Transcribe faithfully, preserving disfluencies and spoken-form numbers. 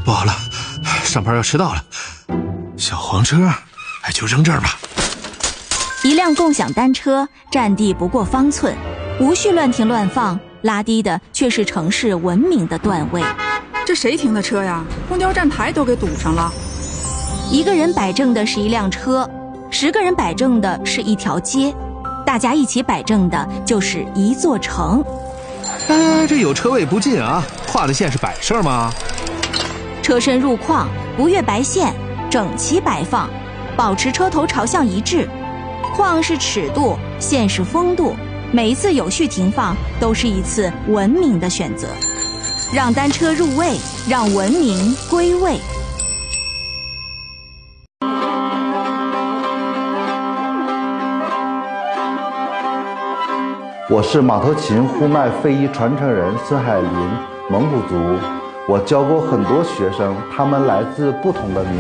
不好了，上班要迟到了。小黄车，哎，就扔这儿吧。 一辆共享单车占地不过方寸，无序乱停乱放，拉低的却是城市文明的段位。 这谁停的车呀？公交站台都给堵上了。 一个人摆正的是一辆车，十个人摆正的是一条街，大家一起摆正的就是一座城。 哎，这有车位不进啊，画的线是摆设吗？ 车身入框，不越白线，整齐摆放，保持车头朝向一致。框是尺度，线是风度，每一次有序停放都是一次文明的选择。让单车入位，让文明归位。 我是马头琴呼麦非遗传承人孙海林，蒙古族。我教过很多学生，他们来自不同的民